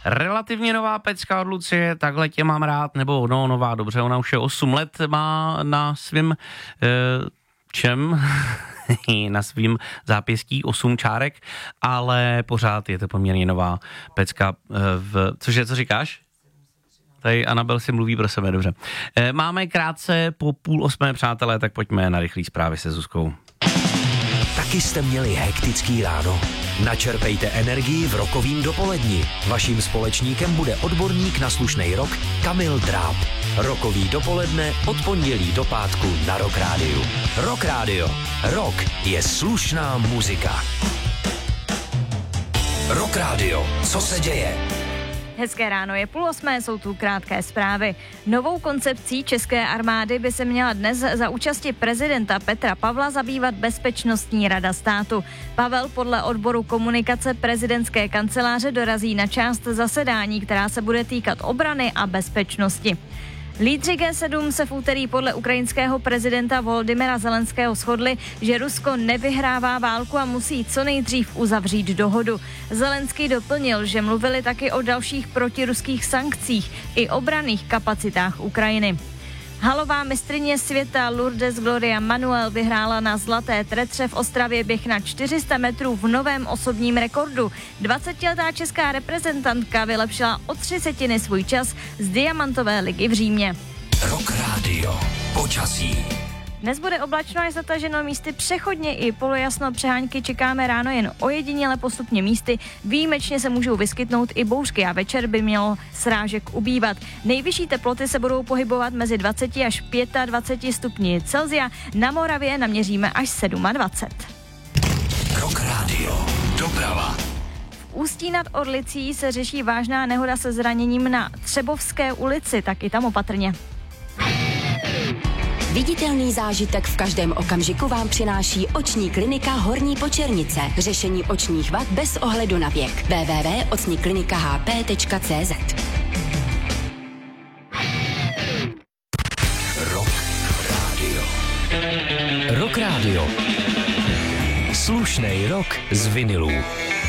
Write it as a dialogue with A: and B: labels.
A: Relativně nová pecka od Lucie, takhle tě mám rád, nebo no nová, dobře, ona už je 8 let, má na svým na svým zápěstí 8 čárek, ale pořád je to poměrně nová pecka. Cože, co říkáš? Tady Anabel si mluví pro sebe, dobře. Máme krátce po 7:30, přátelé, tak pojďme na rychlý zprávy se Zuzkou.
B: Taky jste měli hektický ráno? Načerpejte energii v rokovým dopoledni. Vaším společníkem bude odborník na slušnej rock Kamil Dráb. Rokový dopoledne od pondělí do pátku na Rock Rádiu. Rock Rádio. Rock je slušná muzika. Rock Rádio. Co se děje?
C: Hezké ráno, je 7:30, jsou tu krátké zprávy. Novou koncepcí české armády by se měla dnes za účasti prezidenta Petra Pavla zabývat Bezpečnostní rada státu. Pavel podle odboru komunikace prezidentské kanceláře dorazí na část zasedání, která se bude týkat obrany a bezpečnosti. Lídři G7 se v úterý podle ukrajinského prezidenta Volodymyra Zelenského shodli, že Rusko nevyhrává válku a musí co nejdřív uzavřít dohodu. Zelenský doplnil, že mluvili taky o dalších protiruských sankcích i obranných kapacitách Ukrajiny. Halová mistryně světa Lourdes Gloria Manuel vyhrála na Zlaté Tretře v Ostravě běh na 400 metrů v novém osobním rekordu. 20letá česká reprezentantka vylepšila o 3/10 svůj čas z diamantové ligy v Římě.
B: Rock Radio. Počasí.
C: Dnes bude oblačno až zataženo, místy přechodně i polojasno, přehánky čekáme ráno jen ojediněle postupně místy, výjimečně se můžou vyskytnout i bouřky a večer by mělo srážek ubývat. Nejvyšší teploty se budou pohybovat mezi 20 až 25 stupni Celsia, na Moravě naměříme až 27.
B: Rock Radio. Doprava.
C: V Ústí nad Orlicí se řeší vážná nehoda se zraněním na Třebovské ulici, tak i tam opatrně.
D: Viditelný zážitek v každém okamžiku vám přináší oční klinika Horní Počernice. Řešení očních vad bez ohledu na věk. www.ocniklinikahp.cz.
B: Rock Radio. Rock Radio. Slušnej rock z vinilů.